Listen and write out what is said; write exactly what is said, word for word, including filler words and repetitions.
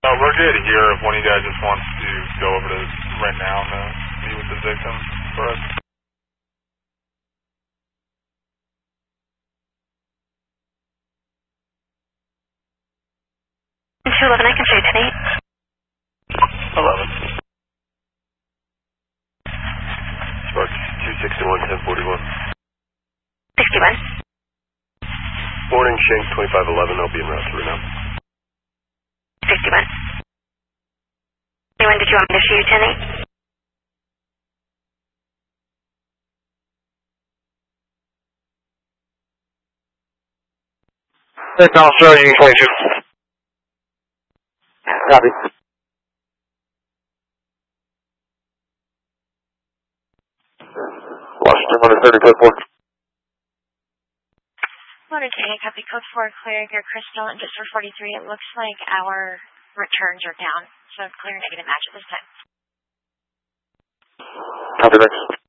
Uh, we're good here if one of you guys just wants to go over to right now and uh, meet with the victim for us. two eleven, I can show you ten eight. eleven. Spark two sixty-one, ten forty-one. sixty-one. Morning, Shank twenty-five eleven, I'll be en route through now. sixty-one. Anyone, did you want me to show you ten eight? Hey, I'll show you twenty-two. Copy. Washington one thirty, code four. one ten, copy code four, clearing your crystal, and just for forty-three, it looks like our returns are down, so clear negative match at this time. Copy, thanks.